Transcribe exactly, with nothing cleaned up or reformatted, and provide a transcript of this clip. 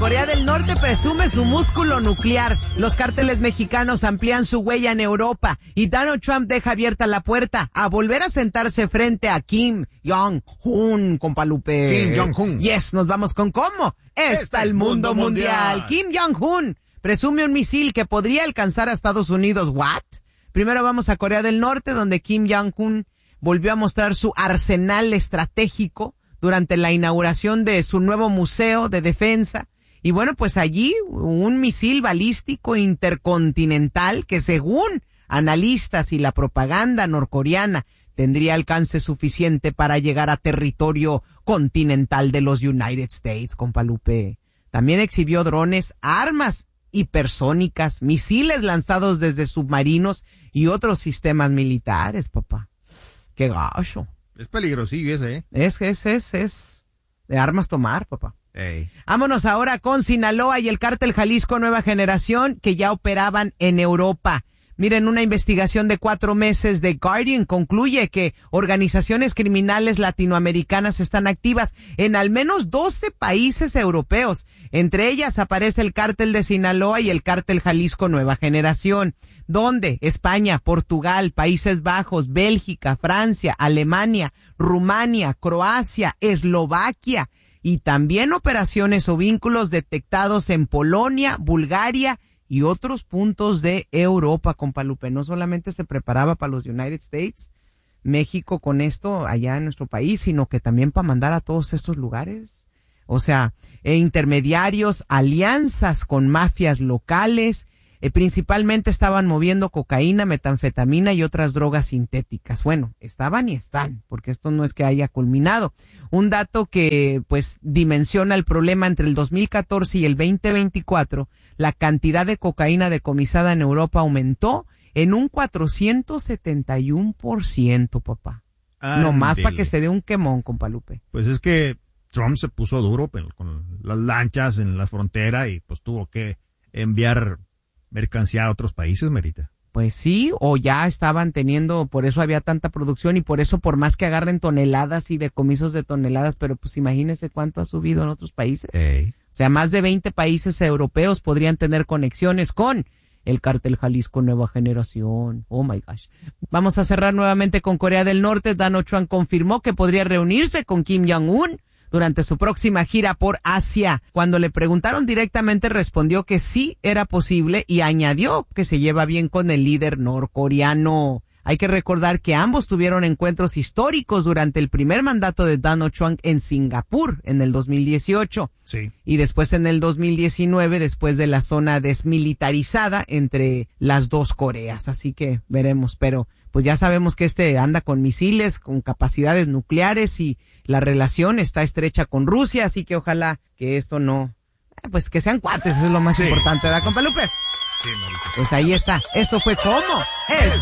Corea del Norte presume su músculo nuclear. Los cárteles mexicanos amplían su huella en Europa y Donald Trump deja abierta la puerta a volver a sentarse frente a Kim Jong-un, compa Lupe. Kim Jong-un. Yes, nos vamos con cómo está el mundo, mundo mundial. mundial. Kim Jong-un presume un misil que podría alcanzar a Estados Unidos. ¿What? Primero vamos a Corea del Norte, donde Kim Jong-un volvió a mostrar su arsenal estratégico durante la inauguración de su nuevo museo de defensa. Y bueno, pues allí un misil balístico intercontinental que según analistas y la propaganda norcoreana tendría alcance suficiente para llegar a territorio continental de los United States, compa Lupe. También exhibió drones, armas hipersónicas, misiles lanzados desde submarinos y otros sistemas militares, papá. Qué gacho. Es peligrosillo ese, ¿eh? Es, es, es, es de armas tomar, papá. Ey. Vámonos ahora con Sinaloa y el cártel Jalisco Nueva Generación que ya operaban en Europa. Miren, una investigación de cuatro meses de Guardian concluye que organizaciones criminales latinoamericanas están activas en al menos doce países europeos. Entre ellas aparece el cártel de Sinaloa y el cártel Jalisco Nueva Generación, donde España, Portugal, Países Bajos, Bélgica, Francia, Alemania, Rumania, Croacia, Eslovaquia y también operaciones o vínculos detectados en Polonia, Bulgaria y otros puntos de Europa, compa Lupe. No solamente se preparaba para los United States, México con esto allá en nuestro país, sino que también para mandar a todos estos lugares. O sea, eh, intermediarios, alianzas con mafias locales, eh, principalmente estaban moviendo cocaína, metanfetamina y otras drogas sintéticas. Bueno, estaban y están, porque esto no es que haya culminado. Un dato que pues dimensiona el problema: entre el dos mil catorce y el veinte veinticuatro, la cantidad de cocaína decomisada en Europa aumentó en un cuatrocientos setenta y uno por ciento, papá. Ándele. No más para que se dé un quemón, compa Lupe. Pues es que Trump se puso duro con las lanchas en la frontera y pues tuvo que enviar mercancía a otros países, Merita. Pues sí, o ya estaban teniendo, por eso había tanta producción y por eso por más que agarren toneladas y decomisos de toneladas, pero pues imagínense cuánto ha subido en otros países. Ey. O sea, más de veinte países europeos podrían tener conexiones con el cártel Jalisco Nueva Generación. Oh my gosh. Vamos a cerrar nuevamente con Corea del Norte. Donald Trump confirmó que podría reunirse con Kim Jong-un durante su próxima gira por Asia. Cuando le preguntaron directamente, respondió que sí era posible y añadió que se lleva bien con el líder norcoreano. Hay que recordar que ambos tuvieron encuentros históricos durante el primer mandato de Donald Trump en Singapur en el dos mil dieciocho. Sí. Y después en el dos mil diecinueve, después de la zona desmilitarizada entre las dos Coreas. Así que veremos, pero pues ya sabemos que este anda con misiles, con capacidades nucleares y la relación está estrecha con Rusia, así que ojalá que esto no, eh, pues que sean cuates, eso es lo más sí, importante, ¿verdad, sí. compa Lupe? Sí, Marita. Pues ahí está, esto fue como está